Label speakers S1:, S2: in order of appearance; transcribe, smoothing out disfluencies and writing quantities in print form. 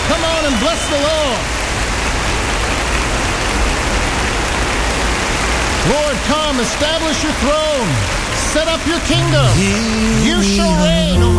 S1: Come on and bless the Lord. Lord, come, establish your throne. Set up your kingdom. You shall reign